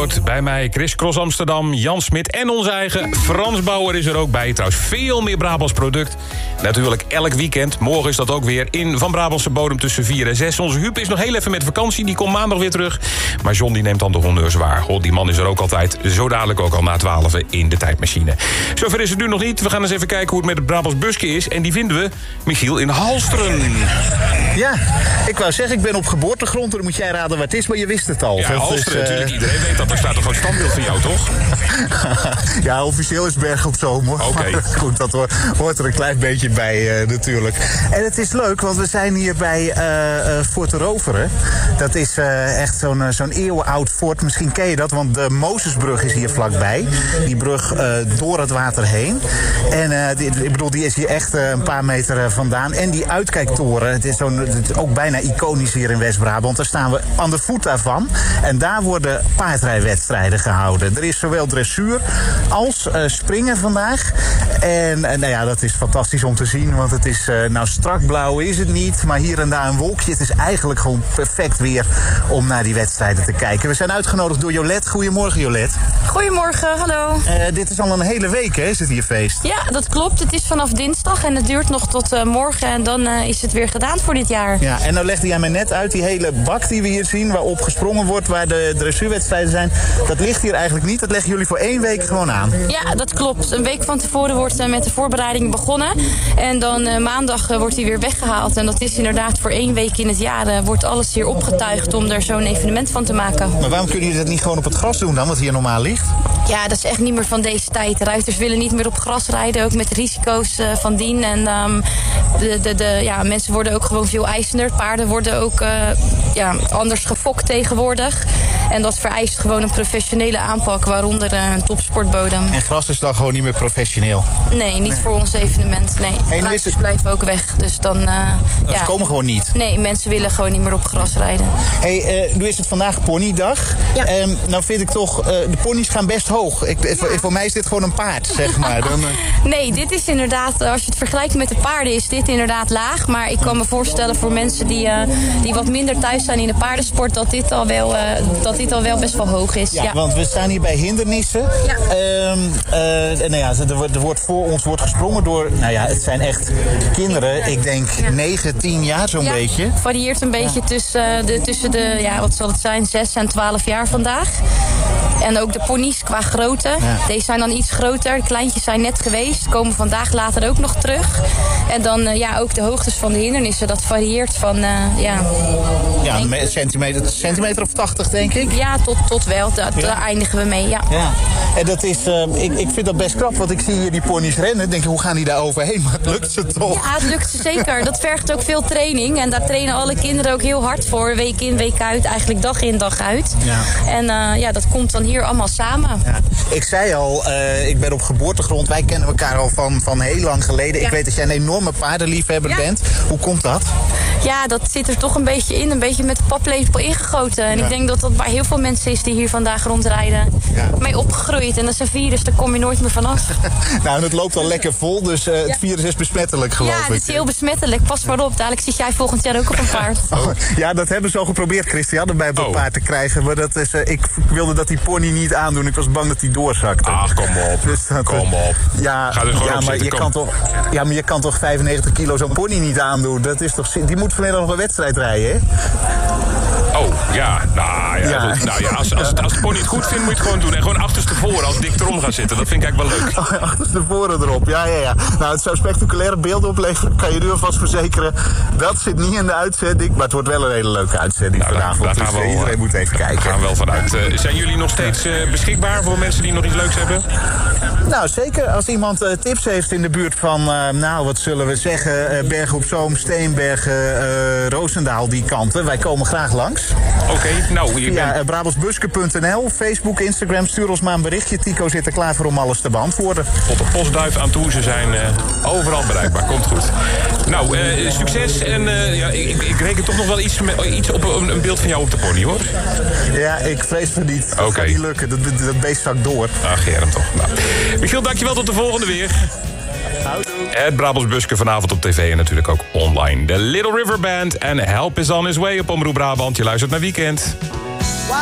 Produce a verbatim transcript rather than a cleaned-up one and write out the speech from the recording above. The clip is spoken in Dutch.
Zandvoort. Bij mij Chris Cross Amsterdam, Jan Smit en onze eigen Frans Bauer is er ook bij. Trouwens veel meer Brabants product. Natuurlijk elk weekend. Morgen is dat ook weer in Van Brabantse bodem tussen vier en zes. Onze Huub is nog heel even met vakantie. Die komt maandag weer terug. Maar John die neemt dan de honneurs waar. God, die man is er ook altijd. Zo dadelijk ook al na twaalf in de tijdmachine. Zover is het nu nog niet. We gaan eens even kijken hoe het met het Brabants busje is. En die vinden we, Michiel, in Halsteren. Ja, ik wou zeggen, ik ben op geboortegrond. Dan moet jij raden waar het is, maar je wist het al. Ja, Halsteren, uh... natuurlijk. Iedereen weet dat. Er staat toch gewoon standbeeld van jou, toch? Ja, officieel is Berg op Zoom, hoor. Oké. Okay. Goed, dat hoort er een klein beetje bij, uh, natuurlijk. En het is leuk, want we zijn hier bij uh, uh, Fort de Roveren. Dat is uh, echt zo'n uh, zo'n eeuwenoud fort. Misschien ken je dat, want de Mozesbrug is hier vlakbij. Die brug uh, door het water heen. En uh, die, ik bedoel, die is hier echt uh, een paar meter uh, vandaan. En die uitkijktoren, het is, zo'n, het is ook bijna iconisch hier in West-Brabant. Daar staan we aan de voet daarvan. En daar worden paardrijwedstrijden gehouden. Er is zowel dressuur als uh, springen vandaag. En uh, nou ja, dat is fantastisch om te zien. Want het is, uh, nou strak blauw is het niet. Maar hier en daar een wolkje. Het is eigenlijk gewoon perfect weer om naar die wedstrijden te kijken. We zijn uitgenodigd door Jolet. Goedemorgen, Jolet. Goedemorgen, hallo. Uh, dit is al een hele week, hè? Is het hier feest? Ja, dat klopt. Het is vanaf dinsdag en het duurt nog tot uh, morgen. En dan uh, is het weer gedaan voor dit jaar. Ja, en nou legde jij mij net uit, die hele bak die we hier zien, waarop gesprongen wordt, waar de dressuurwedstrijden zijn, dat ligt hier eigenlijk niet. Dat leggen jullie voor één week gewoon aan. Ja, dat klopt. Een week van tevoren wordt uh, met de voorbereiding begonnen. En dan uh, maandag uh, wordt hij weer weggehaald. En dat is inderdaad voor één week in het jaar uh, wordt alles hier opgetuigd om er zo'n evenement van te maken. Maar waarom kunnen jullie dat niet gewoon op het gras doen dan, wat hier normaal ligt? Ja, dat is echt niet meer van deze tijd. De ruiters willen niet meer op gras rijden, ook met de risico's uh, van dien. En um, de, de, de, ja, mensen worden ook gewoon veel eisender. Paarden worden ook uh, ja, anders gefokt tegenwoordig. En dat vereist gewoon een professionele aanpak, waaronder uh, een topsportbodem. En gras is dan gewoon niet meer professioneel? Nee, niet nee. voor ons evenement. Nee, hey, ruiters het... blijven ook weg. Dus dan, uh, ja. Ze komen gewoon niet? Nee, mensen willen gewoon niet meer op gras rijden. Hey, uh, nu is het vandaag ponydag. Ja. Um, nou vind ik toch, uh, de ponies gaan best hoog. Ik, ja. voor, voor mij is dit gewoon een paard, zeg maar. Dan, uh... Nee, dit is inderdaad, als je het vergelijkt met de paarden, is dit inderdaad laag. Maar ik kan me voorstellen voor mensen die, uh, die wat minder thuis zijn in de paardensport, dat dit al wel, uh, dat dit al wel best wel hoog is. Ja, ja. Want we staan hier bij hindernissen. Ja. Um, uh, nou ja, er, er wordt voor ons wordt gesprongen door, nou ja, het zijn echt kinderen. Ik denk ja. negen, tien jaar zo'n ja, beetje. Het varieert een beetje ja. tussen, de, tussen de, ja, wat zal het zijn, zes en twaalf jaar vandaag. En ook de ponies qua grootte. Ja. Deze zijn dan iets groter. De kleintjes zijn net geweest. Komen vandaag later ook nog terug. En dan uh, ja, ook de hoogtes van de hindernissen. Dat varieert van, uh, ja... Ja, een centimeter, centimeter of tachtig, denk ik. Ja, tot, tot wel. Da, ja. Daar eindigen we mee, ja. Ja. En dat is, uh, ik, ik vind dat best krap, want ik zie hier die ponies rennen. Denk je, hoe gaan die daar overheen? Maar het lukt ze toch? Ja, het lukt ze zeker. Dat vergt ook veel training. En daar trainen alle kinderen ook heel hard voor. Week in, week uit. Eigenlijk dag in, dag uit. Ja. En uh, ja, dat komt dan hier allemaal samen. Ja. Ik zei al, uh, ik ben op geboortegrond. Wij kennen elkaar al van, van heel lang geleden. Ja. Ik weet dat jij een enorme paardenliefhebber ja. bent. Hoe komt dat? Ja, dat zit er toch een beetje in. Een beetje met de paplepel ingegoten. En ja. ik denk dat dat bij heel veel mensen is die hier vandaag rondrijden. Ja. Mee opgegroeid. En dat is een virus, daar kom je nooit meer vanaf. Nou, en het loopt al lekker vol. Dus uh, ja. het virus is besmettelijk, geloof ik. Ja, het is heel besmettelijk. Pas maar op. Dadelijk zit jij volgend jaar ook op een paard. Oh, ja, dat hebben ze al geprobeerd, Christian, om bij op een oh. paard te krijgen. Maar dat is, uh, ik wilde dat die pony niet aandoen. Ik was bang dat hij doorzakte. Ach, kom op. Dus dat, kom op. Ja, Ga er gewoon ja, op maar zitten, je kan toch, ja, maar je kan toch vijfennegentig kilo zo'n pony niet aandoen. Dat is toch, die moet vanmiddag nog een wedstrijd rijden, hè? Oh, ja. Nou ja, ja. Nou, ja als, als, als de pony het goed vindt, moet je het gewoon doen. En gewoon achterstevoren, als Dick erom gaat zitten. Dat vind ik eigenlijk wel leuk. Oh, achterstevoren erop, ja, ja, ja. Nou, het zou spectaculaire beelden opleveren, kan je nu alvast verzekeren. Dat zit niet in de uitzending, maar het wordt wel een hele leuke uitzending nou, vanavond. Daar, daar dus we, iedereen moet even kijken. Daar gaan we wel vanuit. Uh, zijn jullie nog steeds uh, beschikbaar voor mensen die nog iets leuks hebben? Nou, zeker. Als iemand uh, tips heeft in de buurt van, uh, nou, wat zullen we zeggen, uh, Bergen op Zoom, Steenbergen, uh, Roosendaal, die kanten. Wij komen graag langs. Oké, okay, nou, je ja, bent... uh, Brabantsbuske punt n l, Facebook, Instagram, stuur ons maar een berichtje. Tico zit er klaar voor om alles te beantwoorden. Tot de postduif aan toe, ze zijn uh, overal bereikbaar. Komt goed. Nou, uh, succes en uh, ja, ik, ik reken toch nog wel iets, iets op een, een beeld van jou op de pony, hoor. Ja, ik vrees voor niet. Dat okay. gaat niet lukken. Dat, dat, dat beest zakt door. Ach, Germ toch. Nou. Michiel, dankjewel. Tot de volgende weer. Het Brabants Buske vanavond op tv en natuurlijk ook online. De Little River Band en Help is on his way op Omroep Brabant. Je luistert naar Weekend.